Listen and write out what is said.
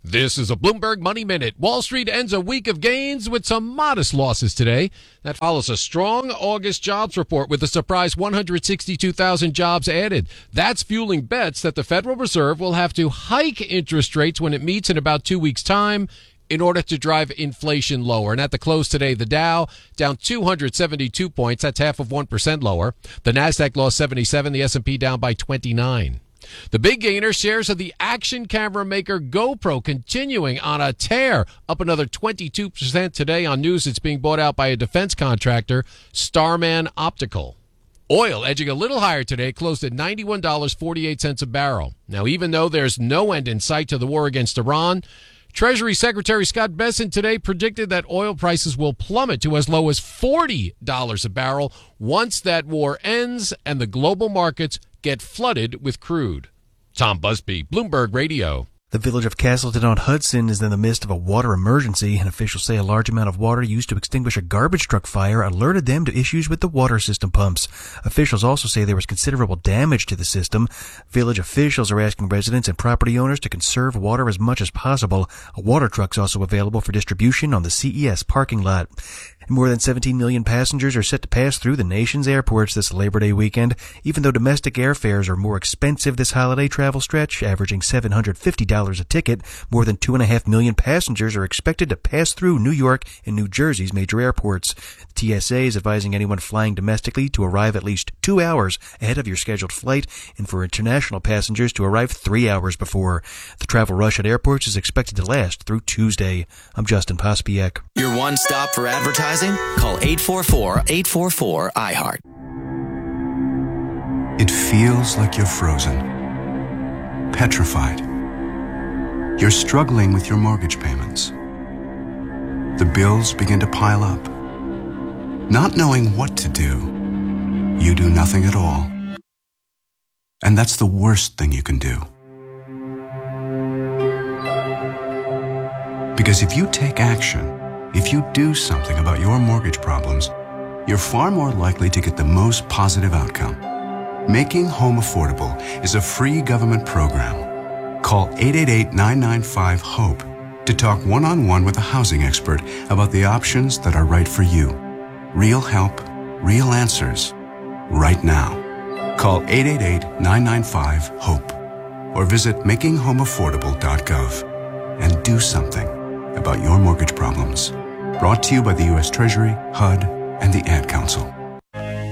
This is a Bloomberg Money Minute. Wall Street ends a week of gains with some modest losses today. That follows a strong August jobs report with a surprise 162,000 jobs added. That's fueling bets that the Federal Reserve will have to hike interest rates when it meets in about 2 weeks' time in order to drive inflation lower. And at the close today, the Dow down 272 points. That's half of 1% lower. The Nasdaq lost 77. The S&P down by 29. The big gainer, shares of the action camera maker GoPro continuing on a tear, up another 22% today on news it's being bought out by a defense contractor, Starman Optical. Oil edging a little higher today, closed at $91.48 a barrel. Now, even though there's no end in sight to the war against Iran, Treasury Secretary Scott Bessent today predicted that oil prices will plummet to as low as $40 a barrel once that war ends and the global markets get flooded with crude. Tom Busby, Bloomberg Radio. The village of Castleton-on-Hudson is in the midst of a water emergency, and officials say a large amount of water used to extinguish a garbage truck fire alerted them to issues with the water system pumps. Officials also say there was considerable damage to the system. Village officials are asking residents and property owners to conserve water as much as possible. A water truck's also available for distribution on the CES parking lot. More than 17 million passengers are set to pass through the nation's airports this Labor Day weekend, even though domestic airfares are more expensive this holiday travel stretch, averaging $750 a ticket. More than 2.5 million passengers are expected to pass through New York and New Jersey's major airports. The TSA is advising anyone flying domestically to arrive at least 2 hours ahead of your scheduled flight, and for international passengers to arrive 3 hours before. The travel rush at airports is expected to last through Tuesday. I'm Justin Pospiek. Your one stop for advertising? Call 844-844-IHEART. It feels like you're frozen, petrified. You're struggling with your mortgage payments. The bills begin to pile up. Not knowing what to do, you do nothing at all. And that's the worst thing you can do. Because if you take action, if you do something about your mortgage problems, you're far more likely to get the most positive outcome. Making Home Affordable is a free government program. Call 888-995-HOPE to talk one-on-one with a housing expert about the options that are right for you. Real help, real answers, right now. Call 888-995-HOPE or visit makinghomeaffordable.gov and do something about your mortgage problems. Brought to you by the U.S. Treasury, HUD, and the Ad Council.